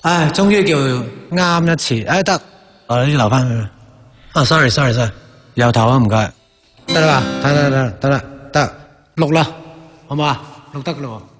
唉，終於叫啱一次，唉得，我呢啲留翻佢。啊，sorry，由頭啊，唔該，得啦，得啦，錄啦，好唔好啊？錄得噶啦喎。